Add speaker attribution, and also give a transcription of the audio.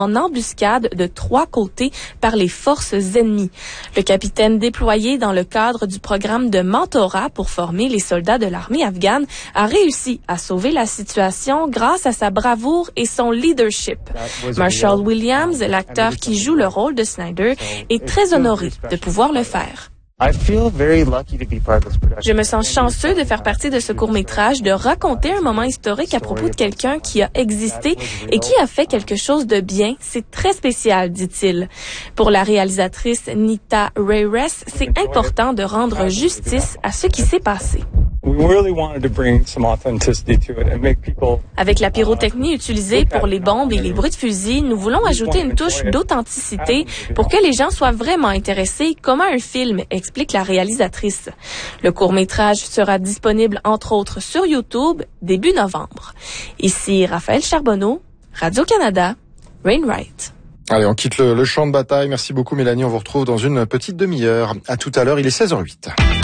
Speaker 1: en embuscade de 3 côtés par les forces ennemies. Le capitaine déployé dans le cadre du programme de mentorat pour former les soldats de l'armée afghane a réussi à sauver la situation grâce à sa bravoure et son leadership. Marshall Williams, l'acteur qui joue le rôle de Snyder, est très honoré de pouvoir le faire. Je me sens chanceux de faire partie de ce court-métrage, de raconter un moment historique à propos de quelqu'un qui a existé et qui a fait quelque chose de bien. C'est très spécial, dit-il. Pour la réalisatrice Nita Reyes, c'est important de rendre justice à ce qui s'est passé. Avec la pyrotechnie utilisée pour les bombes et les bruits de fusil, nous voulons ajouter une touche d'authenticité pour que les gens soient vraiment intéressés comme un film, explique la réalisatrice. Le court-métrage sera disponible entre autres sur YouTube début novembre. Ici Raphaël Charbonneau, Radio-Canada, Wainwright.
Speaker 2: Allez, on quitte le champ de bataille. Merci beaucoup Mélanie, on vous retrouve dans une petite demi-heure. À tout à l'heure, il est 16h08.